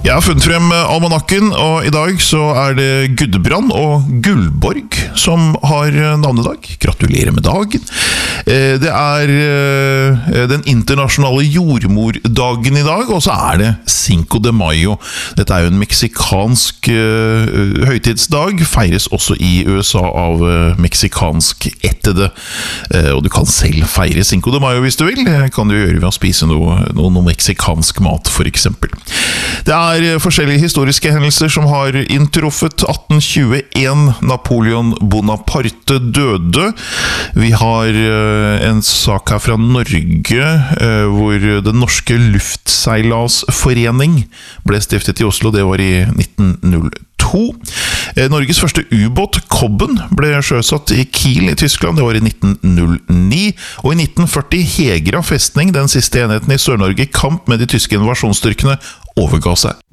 Jeg har funnet frem almanakken, og i dag så det Gudbrand og Gullborg som har navnedag. Gratulerer med dagen. Det den internasjonale jordmordagen i dag, og så det Cinco de Mayo. Dette jo en meksikansk høytidsdag, feires også i USA av meksikansk ettede. Og du kan selv feire Cinco de Mayo hvis du vil. Det kan du gjøre ved å spise noe meksikansk mat for eksempel. Det forskjellige historiske hendelser som har inntruffet. 1821, Napoleon Bonaparte døde. Vi har en sak her fra Norge, hvor den norske luftseilasforening ble stiftet i Oslo. Det var i 1902. Norges første ubåt, Kobben, ble sjøsatt i Kiel i Tyskland. Det var i 1909. Og i 1940 Hegra festning, den siste enheten i Sør-Norge, i kamp med de tyske invasjonsstyrkene, overga seg.